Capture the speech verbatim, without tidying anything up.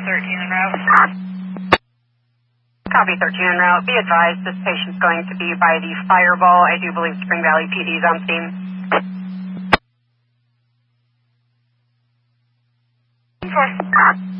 thirteen en route. Copy thirteen en route. Be advised, this patient's going to be by the Fireball. I do believe Spring Valley P D is on scene. Force.